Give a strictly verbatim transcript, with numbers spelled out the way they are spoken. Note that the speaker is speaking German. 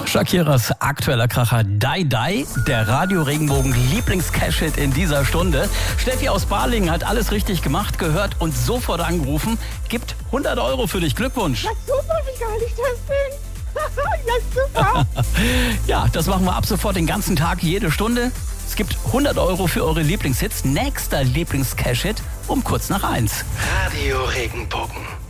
Shakiras aktueller Kracher Die Die, der Radio-Regenbogen-Lieblings-Cash-Hit in dieser Stunde. Steffi aus Balingen hat alles richtig gemacht, gehört und sofort angerufen. Gibt hundert Euro für dich. Glückwunsch. Ja, super, wie geil ich das bin. Ja, super. Ja, das machen wir ab sofort den ganzen Tag, jede Stunde. Es gibt hundert Euro für eure Lieblingshits. Nächster Lieblings-Cash-Hit um kurz nach eins. Radio Regenbogen.